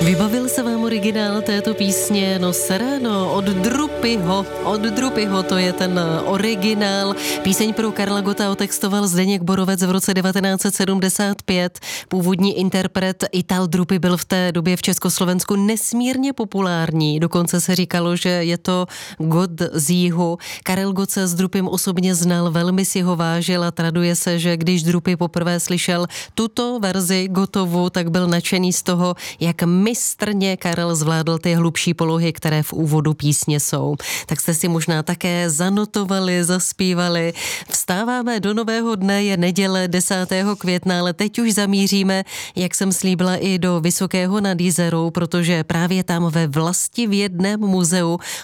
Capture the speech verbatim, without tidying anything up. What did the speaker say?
Vybavil se vám originál této písně? No Sereno od Drupyho. Od Drupyho, to je ten originál. Píseň pro Karla Gotta otextoval Zdeněk Borovec v roce devatenáct set sedmdesát pět. Původní interpret Ital Drupy byl v té době v Československu nesmírně populární. Dokonce se říkalo, že je to God z jihu. Karel Gott se s Drupym osobně znal, velmi si ho vážil a traduje se, že když Drupy poprvé slyšel tuto verzi Gottovu, tak byl nadšený z toho, jak mistrně Karel zvládl ty hlubší polohy, které v úvodu písně jsou. Tak jste si možná také zanotovali, zaspívali. Vstáváme do nového dne, je neděle desátého května, ale teď už zamíříme, jak jsem slíbila, i do Vysokého nad Jizerou, protože právě tam ve Vlastivědném muzeu